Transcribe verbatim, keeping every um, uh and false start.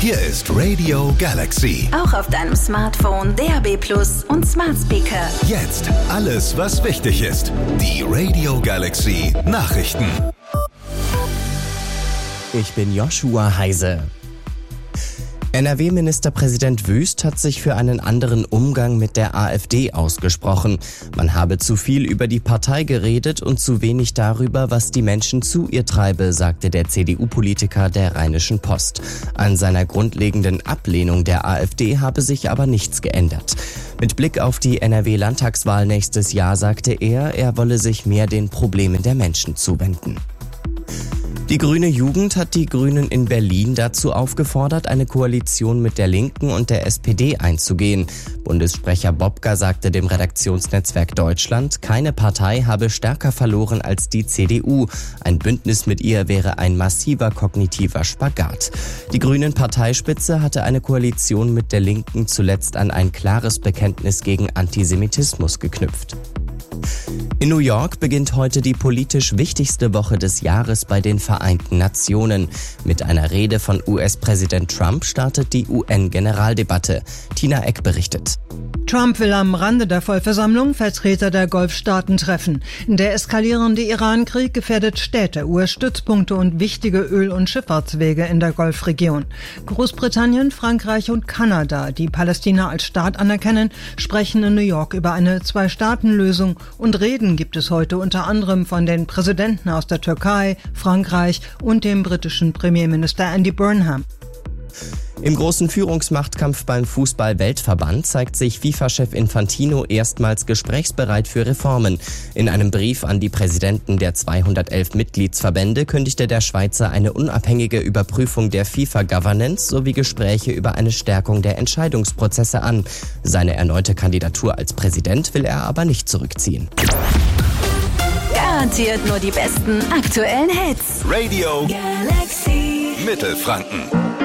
Hier ist Radio Galaxy. Auch auf deinem Smartphone, D A B Plus und Smart Speaker. Jetzt alles, was wichtig ist. Die Radio Galaxy Nachrichten. Ich bin Joshua Heise. N R W-Ministerpräsident Wüst hat sich für einen anderen Umgang mit der AfD ausgesprochen. Man habe zu viel über die Partei geredet und zu wenig darüber, was die Menschen zu ihr treibe, sagte der C D U-Politiker der Rheinischen Post. An seiner grundlegenden Ablehnung der AfD habe sich aber nichts geändert. Mit Blick auf die N R W-Landtagswahl nächstes Jahr sagte er, er wolle sich mehr den Problemen der Menschen zuwenden. Die grüne Jugend hat die Grünen in Berlin dazu aufgefordert, eine Koalition mit der Linken und der S P D einzugehen. Bundessprecher Bobka sagte dem Redaktionsnetzwerk Deutschland, keine Partei habe stärker verloren als die C D U. Ein Bündnis mit ihr wäre ein massiver kognitiver Spagat. Die Grünen-Parteispitze hatte eine Koalition mit der Linken zuletzt an ein klares Bekenntnis gegen Antisemitismus geknüpft. In New York beginnt heute die politisch wichtigste Woche des Jahres bei den Vereinten Nationen. Mit einer Rede von U S-Präsident Trump startet die U N-Generaldebatte. Tina Eck berichtet. Trump will am Rande der Vollversammlung Vertreter der Golfstaaten treffen. Der eskalierende Iran-Krieg gefährdet Städte, U S-Stützpunkte und wichtige Öl- und Schifffahrtswege in der Golfregion. Großbritannien, Frankreich und Kanada, die Palästina als Staat anerkennen, sprechen in New York über eine Zwei-Staaten-Lösung und Reden gibt es heute unter anderem von den Präsidenten aus der Türkei, Frankreich und dem britischen Premierminister Andy Burnham. Im großen Führungsmachtkampf beim Fußball-Weltverband zeigt sich FIFA-Chef Infantino erstmals gesprächsbereit für Reformen. In einem Brief an die Präsidenten der zweihundertelf Mitgliedsverbände kündigte der Schweizer eine unabhängige Überprüfung der FIFA-Governance sowie Gespräche über eine Stärkung der Entscheidungsprozesse an. Seine erneute Kandidatur als Präsident will er aber nicht zurückziehen. Garantiert nur die besten aktuellen Hits. Radio Galaxy Mittelfranken.